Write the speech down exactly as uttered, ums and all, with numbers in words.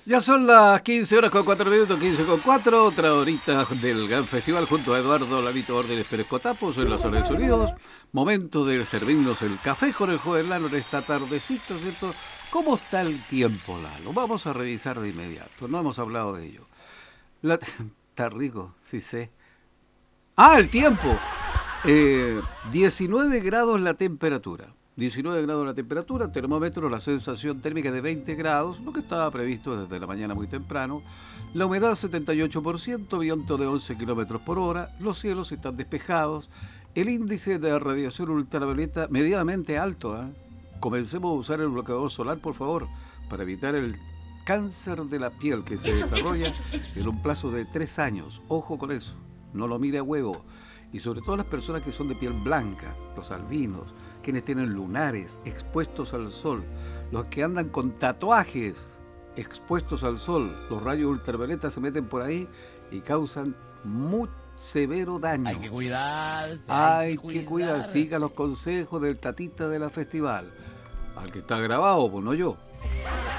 Ya son las quince horas con cuatro minutos, quince con cuatro, otra horita del gran festival junto a Eduardo Lalito Órdenes Pérez Cotapos en la zona de sonidos. Momento de servirnos el café con el joven Lalo en esta tardecita, ¿cierto? ¿Cómo está el tiempo, Lalo? Vamos a revisar de inmediato, no hemos hablado de ello. La... Está rico, sí sé. Ah, el tiempo. Eh, diecinueve grados la temperatura. diecinueve grados la temperatura, termómetro, la sensación térmica de veinte grados, lo que estaba previsto desde la mañana muy temprano. La humedad setenta y ocho por ciento, viento de once kilómetros por hora, los cielos están despejados, el índice de radiación ultravioleta medianamente alto. ¿eh? Comencemos a usar el bloqueador solar, por favor, para evitar el cáncer de la piel que se desarrolla en un plazo de tres años. Ojo con eso, no lo mire a huevo. Y sobre todo las personas que son de piel blanca, los albinos, quienes tienen lunares expuestos al sol, los que andan con tatuajes expuestos al sol, los rayos ultravioletas se meten por ahí y causan muy severo daño. Hay que cuidar. Hay, hay que, que cuidar. cuidar, siga los consejos del tatita de la festival. Al que está grabado, pues no yo.